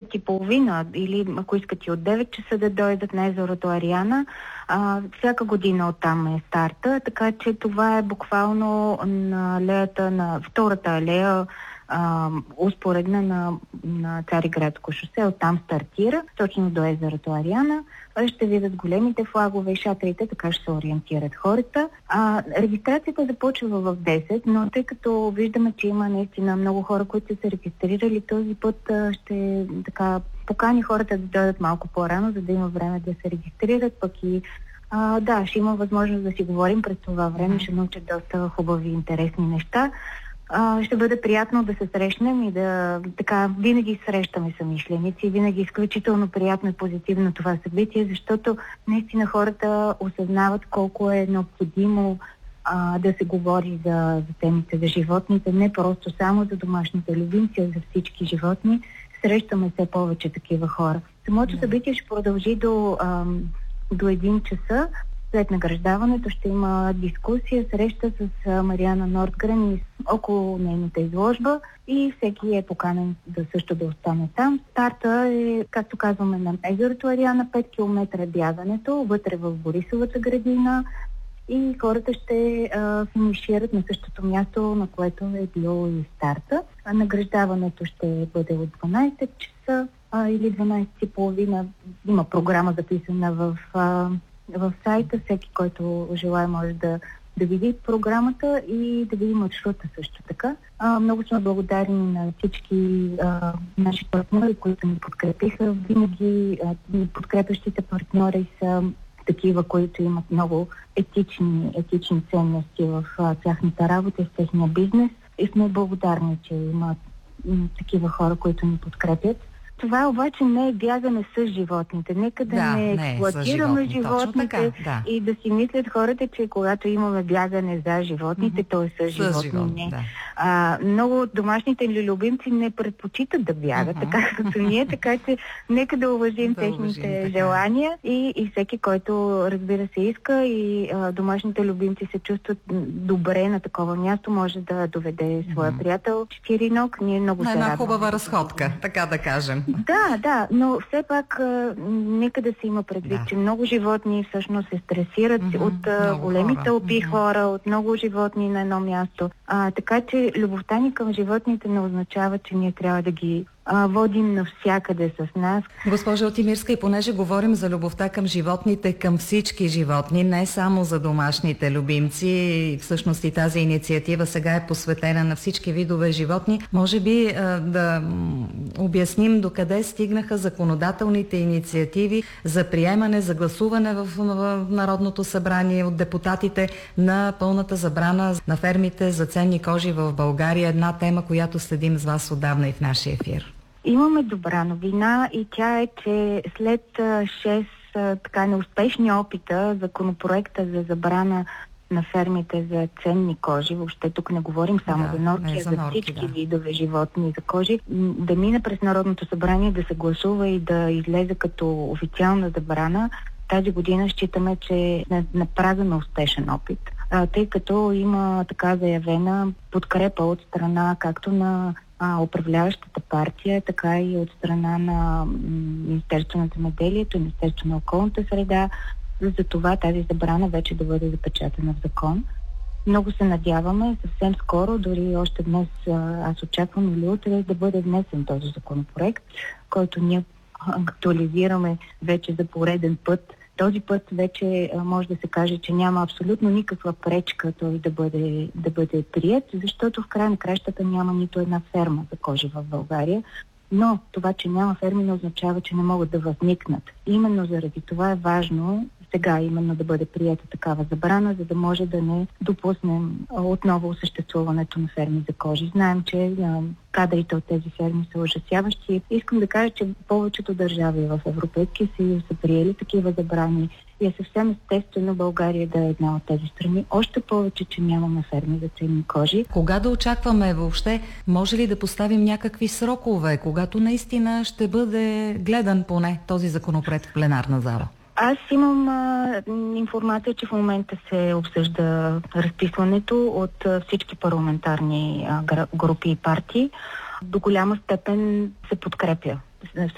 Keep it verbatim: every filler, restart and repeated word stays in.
пет и половина или ако искат и от девет часа да дойдат на езерото Ариана. А, всяка година оттам е старта, така че това е буквално на алеята, на втората алея, а, успоредна на, на Цариградско шосе. Оттам стартира, точно до езерото Ариана. Ще видят големите флагове и шатрите, така ще се ориентират хората. А, регистрацията започва в десет, но тъй като виждаме, че има наистина много хора, които са се регистрирали, този път а, ще така покани хората да дойдат малко по-рано, за да има време да се регистрират, пък и а, да, ще има възможност да си говорим през това време, ще научат доста хубави и интересни неща. Uh, ще бъде приятно да се срещнем и да така винаги срещаме съмишленици, винаги изключително приятно и позитивно това събитие, защото наистина хората осъзнават колко е необходимо uh, да се говори за, за темите за животните, не просто само за домашните любимци, а за всички животни. Срещаме все повече такива хора. Самото събитие ще продължи до, uh, до един часа. След награждаването ще има дискусия, среща с Мариана Нордгрен и около нейната изложба и всеки е поканен да също да остане там. Старта е, както казваме, на езерото Ариана, пет километра бягането, вътре в Борисовата градина и хората ще а, финишират на същото място, на което е било и старта. А награждаването ще бъде от дванайсет часа а, или дванайсет и половина. Има програма записана в... А, в сайта. Всеки, който желая, може да, да види програмата и да види маршрута също така. А, много сме благодарни на всички а, наши партньори, които ни подкрепиха. Винаги а, подкрепящите партньори са такива, които имат много етични, етични ценности в а, тяхната работа и в техния бизнес. И сме благодарни, че има м, такива хора, които ни подкрепят. Това обаче не е бягане с животните. Нека да, да не експлоатираме животни, животните така, да. И да си мислят хората, че когато имаме бягане за животните, mm-hmm. то е с животни. живот, не. Да. А, много от домашните ни любимци не предпочитат да бягат, mm-hmm. така като ние, така че нека да уважим да техните уважим, желания и, и всеки, който разбира се иска и а, домашните любимци се чувстват добре на такова място, може да доведе своя mm-hmm. приятел четириног. Ние много на се една радваме. хубава разходка, така да кажем. Да, да, но все пак а, нека да се има предвид, да. че много животни всъщност се стресират mm-hmm, от а, големи тълпи mm-hmm. хора, от много животни на едно място. А, така че любовта ни към животните не означава, че ние трябва да ги а, водим навсякъде с нас. Госпожа Отимирска, и понеже говорим за любовта към животните, към всички животни, не само за домашните любимци, всъщност и тази инициатива сега е посветена на всички видове животни, може би а, да обясним докъде стигнаха законодателните инициативи за приемане, за гласуване в, в Народното събрание от депутатите на пълната забрана на фермите за ценни кожи в България. Една тема, която следим с вас отдавна и в нашия ефир. Имаме добра новина и тя е, че след шест така неуспешни опита законопроекта за забрана на фермите за ценни кожи, въобще тук не говорим само да, за норки, а за, за всички да. видове животни за кожи, да мине през Народното събрание, да се гласува и да излезе като официална забрана. Тази година считаме, че на, на прага на успешен опит, а, тъй като има така заявена подкрепа от страна както на а, управляващата партия, така и от страна на Министерството на земеделието и Министерството на околната среда, за това тази забрана вече да бъде запечатана в закон. Много се надяваме съвсем скоро, дори още днес аз очаквам или утре да бъде внесен този законопроект, който ние актуализираме вече за пореден път. Този път вече може да се каже, че няма абсолютно никаква пречка той да бъде, да бъде приет, защото в края на кращата няма нито една ферма за кожи в България. Но това, че няма ферми, не означава, че не могат да възникнат. Именно заради това е важно сега именно да бъде приета такава забрана, за да може да не допуснем отново осъществуването на ферми за кожи. Знаем, че кадрите от тези ферми са ужасяващи. Искам да кажа, че повечето държави в Европейския съюз са приели такива забрани и е съвсем естествено България да е една от тези страни. Още повече, че нямаме ферми за ценни кожи. Кога да очакваме въобще? Може ли да поставим някакви срокове, когато наистина ще бъде гледан поне този законопроект в пленарна зала? Аз имам а, информация, че в момента се обсъжда разписването от а, всички парламентарни а, групи и партии. До голяма степен се подкрепя